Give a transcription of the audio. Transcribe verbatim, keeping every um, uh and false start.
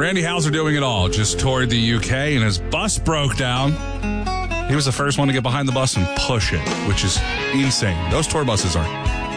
Randy Houser doing it all. Just toured the U K and his bus broke down. He was the first one to get behind the bus and push it, which is insane. Those tour buses are